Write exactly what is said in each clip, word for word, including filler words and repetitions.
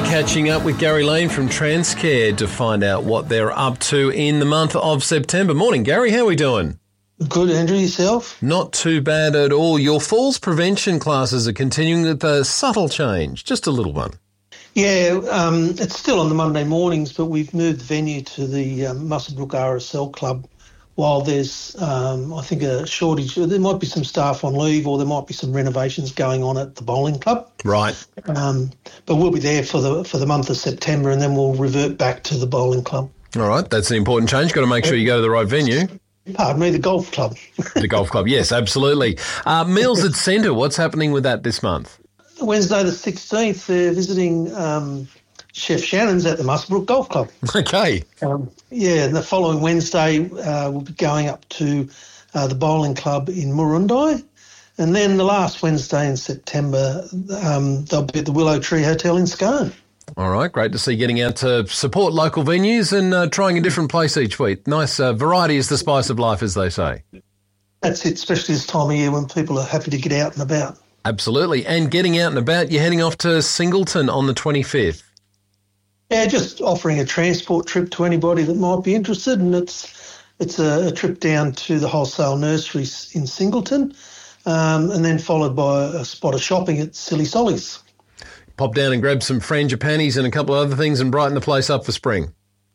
catching up with Gary Lane from Transcare to find out what they're up to in the month of September. Morning, Gary. How are we doing? Good, Andrew. Yourself? Not too bad at all. Your falls prevention classes are continuing with a subtle change, just a little one. Yeah, um, it's still on the Monday mornings, but we've moved the venue to the um, Muswellbrook R S L Club while there's, um, I think, a shortage. There might be some staff on leave or there might be some renovations going on at the bowling club. Right. Um, but we'll be there for the for the month of September and then we'll revert back to the bowling club. All right, that's an important change. Got to make sure you go to the right venue. Pardon me, the golf club. The golf club, yes, absolutely. Uh, Meals at Centre, what's happening with that this month? Wednesday the sixteenth, they're visiting um, Chef Shannon's at the Muswellbrook Golf Club. Okay. Um, yeah, and the following Wednesday uh, we'll be going up to uh, the bowling club in Murrundi. And then the last Wednesday in September, um, they'll be at the Willow Tree Hotel in Scone. All right, great to see getting out to support local venues and uh, trying a different place each week. Nice uh, variety is the spice of life, as they say. That's it, especially this time of year when people are happy to get out and about. Absolutely. And getting out and about, you're heading off to Singleton on the twenty-fifth. Yeah, just offering a transport trip to anybody that might be interested, and it's it's a, a trip down to the wholesale nursery in Singleton, um, and then followed by a spot of shopping at Silly Solly's. Pop down and grab some frangipanis and a couple of other things and brighten the place up for spring.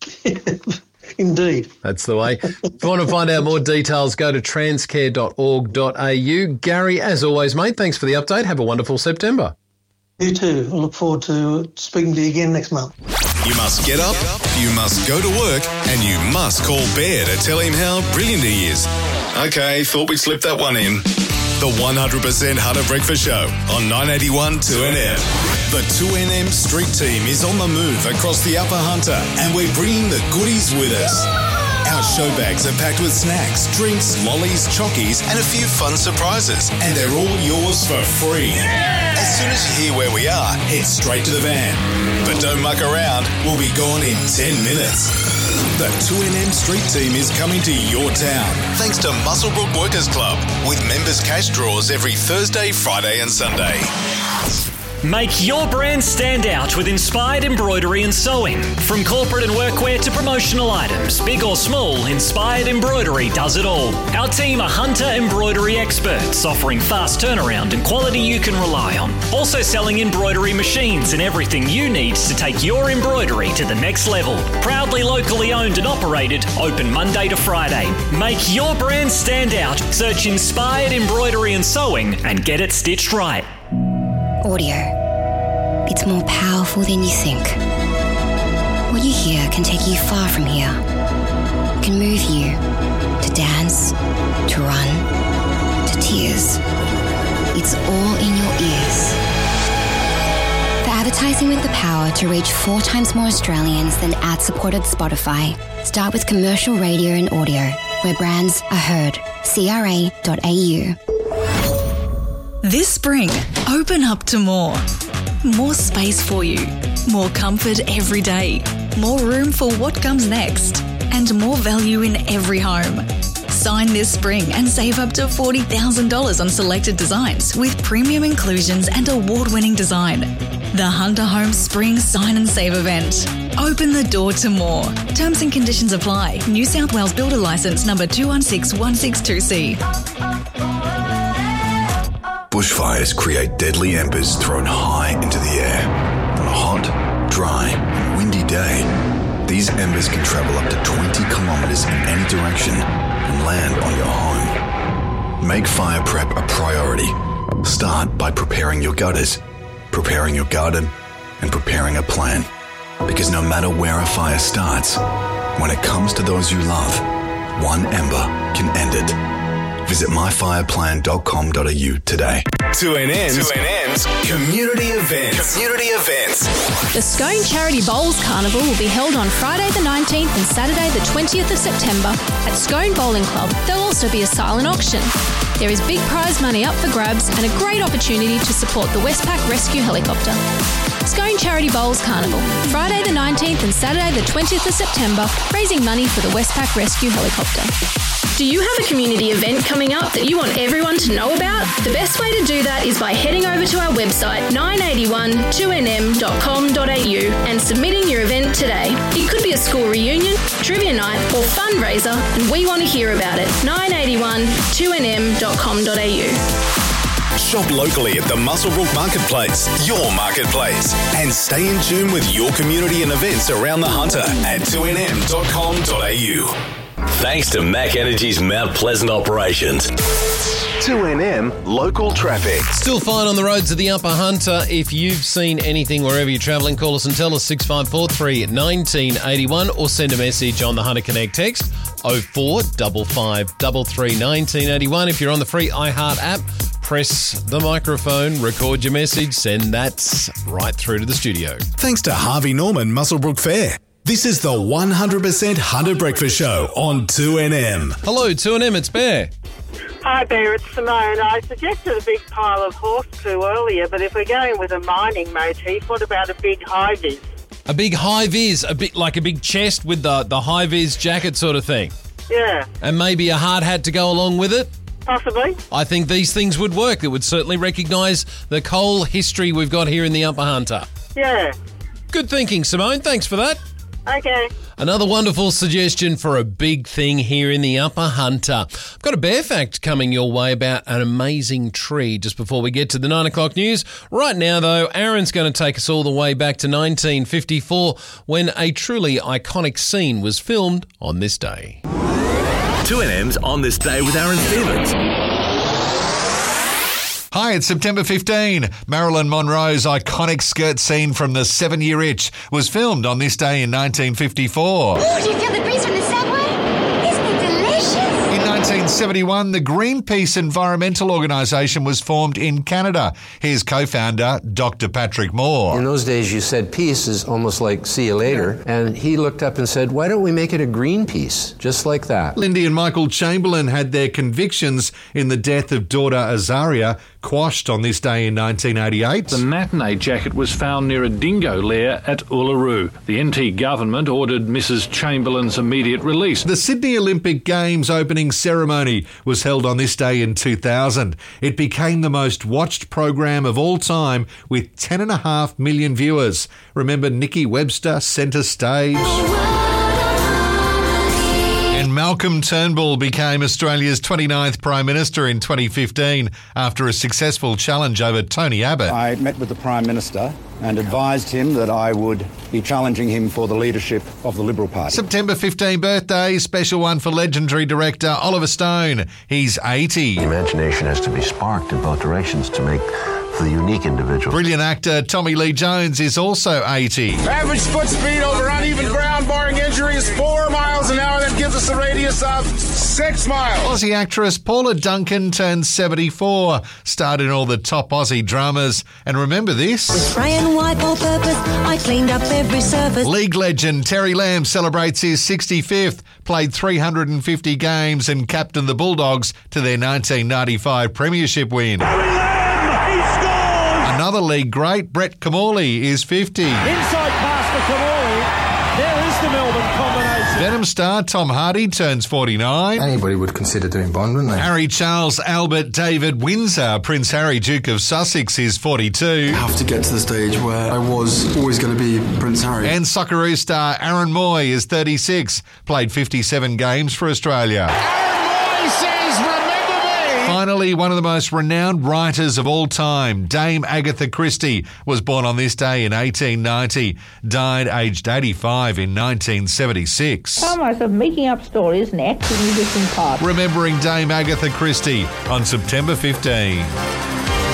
Indeed. That's the way. If you want to find out more details, go to transcare dot org dot a u. Gary, as always, mate, thanks for the update. Have a wonderful September. You too. I look forward to speaking to you again next month. You must get up, you must go to work, and you must call Bear to tell him how brilliant he is. Okay, thought we'd slip that one in. The one hundred percent Hunter Breakfast Show on nine eighty-one two N M. The two N M Street Team is on the move across the Upper Hunter, and we're bringing the goodies with us. Our show bags are packed with snacks, drinks, lollies, chockies, and a few fun surprises, and they're all yours for free. As soon as you hear where we are, head straight to the van. But don't muck around, we'll be gone in ten minutes. The two N M Street Team is coming to your town, thanks to Muswellbrook Workers Club, with members' cash draws every Thursday, Friday and Sunday. Make your brand stand out with Inspired Embroidery and Sewing. From corporate and workwear to promotional items, big or small, Inspired Embroidery does it all. Our team are Hunter embroidery experts, offering fast turnaround and quality you can rely on. Also selling embroidery machines and everything you need to take your embroidery to the next level. Proudly locally owned and operated, open Monday to Friday. Make your brand stand out. Search Inspired Embroidery and Sewing and get it stitched right. Audio. It's more powerful than you think. What you hear can take you far from here. It can move you to dance, to run, to tears. It's all in your ears. For advertising with the power to reach four times more Australians than ad-supported Spotify, start with commercial radio and audio, where brands are heard. C R A dot A U. This spring, open up to more. More space for you. More comfort every day. More room for what comes next. And more value in every home. Sign this spring and save up to forty thousand dollars on selected designs with premium inclusions and award-winning design. The Hunter Homes Spring Sign and Save event. Open the door to more. Terms and conditions apply. New South Wales Builder Licence number two one six one six two C. Bushfires create deadly embers thrown high into the air. On a hot, dry, and windy day, these embers can travel up to twenty kilometres in any direction and land on your home. Make fire prep a priority. Start by preparing your gutters, preparing your garden, and preparing a plan. Because no matter where a fire starts, when it comes to those you love, one ember can end it. Visit my fire plan dot com dot a u today. two N N's, two N N's community events. Community events. The Scone Charity Bowls Carnival will be held on Friday the nineteenth and Saturday the twentieth of September at Scone Bowling Club. There'll also be a silent auction. There is big prize money up for grabs and a great opportunity to support the Westpac Rescue Helicopter. Scone Charity Bowls Carnival, Friday the nineteenth and Saturday the twentieth of September, raising money for the Westpac Rescue Helicopter. Do you have a community event coming up that you want everyone to know about? The best way to do that is by heading over to our website nine eighty-one two n m dot com dot a u and submitting your event today. It could be a school reunion, trivia night or fundraiser, and we want to hear about it. nine eighty-one two n m dot com dot a u. Shop locally at the Muswellbrook Marketplace, your marketplace, and stay in tune with your community and events around the Hunter at two n m dot com dot a u. Thanks to Mac Energy's Mount Pleasant operations. two N M local traffic. Still fine on the roads of the Upper Hunter. If you've seen anything wherever you're travelling, call us and tell us six five four three one nine eight one or send a message on the Hunter Connect text oh four five five three three one nine eight one. If you're on the free iHeart app, press the microphone, record your message, send that right through to the studio. Thanks to Harvey Norman Muswellbrook Fair. This is the one hundred percent Hunter Breakfast Show on two N M. Hello, two N M, it's Bear. Hi Bear, it's Simone. I suggested a big pile of horse poo earlier, but if we're going with a mining motif, what about a big high-vis? A big high-vis, a bit like a big chest with the, the high-vis jacket sort of thing. Yeah. And maybe a hard hat to go along with it? Possibly. I think these things would work. It would certainly recognise the coal history we've got here in the Upper Hunter. Yeah. Good thinking, Simone. Thanks for that. Okay. Another wonderful suggestion for a big thing here in the Upper Hunter. I've got a bear fact coming your way about an amazing tree just before we get to the nine o'clock news. Right now, though, Aaron's going to take us all the way back to nineteen fifty-four when a truly iconic scene was filmed on this day. two N M's On This Day with Aaron Stevens. Hi, it's September fifteenth. Marilyn Monroe's iconic skirt scene from The Seven-Year Itch was filmed on this day in nineteen fifty-four. Ooh, do you feel the breeze from the subway? Isn't it delicious? In nineteen seventy-one, the Greenpeace Environmental Organisation was formed in Canada. Here's co-founder Doctor Patrick Moore. In those days, you said peace is almost like see you later. And he looked up and said, why don't we make it a green peace? Just like that. Lindy and Michael Chamberlain had their convictions in the death of daughter Azaria quashed on this day in nineteen eighty-eight. The matinee jacket was found near a dingo lair at Uluru. The N T government ordered Missus Chamberlain's immediate release. The Sydney Olympic Games opening ceremony was held on this day in two thousand. It became the most watched program of all time with ten and a half million viewers. Remember Nikki Webster centre stage? And Malcolm Turnbull became Australia's twenty-ninth Prime Minister in twenty fifteen after a successful challenge over Tony Abbott. I met with the Prime Minister and advised him that I would be challenging him for the leadership of the Liberal Party. September fifteenth birthday, special one for legendary director Oliver Stone. He's eighty. The imagination has to be sparked in both directions to make for the unique individual. Brilliant actor Tommy Lee Jones is also eighty. Average foot speed over uneven ground barring injury is four miles an hour. That gives us a radius of six miles. Aussie actress Paula Duncan turned seventy-four, starred in all the top Aussie dramas. And remember this? With spray and wipe all purpose, I cleaned up every surface. League legend Terry Lamb celebrates his sixty-fifth, played three hundred fifty games and captained the Bulldogs to their nineteen ninety-five premiership win. Another league great, Brett Kamali, is fifty. Inside pass for Kamali. There is the Melbourne combination. Venom star Tom Hardy turns forty-nine. Anybody would consider doing Bond, wouldn't they? Harry Charles Albert David Windsor, Prince Harry, Duke of Sussex, is forty-two. I have to get to the stage where I was always going to be Prince Harry. And Socceroo star Aaron Moy is thirty-six, played fifty-seven games for Australia. Aaron Moy says, remember me. Finally, one of the most renowned writers of all time, Dame Agatha Christie, was born on this day in eighteen ninety, died aged eighty-five in nineteen seventy-six. Found myself making up stories and acting in different parts. Remembering Dame Agatha Christie on September fifteenth.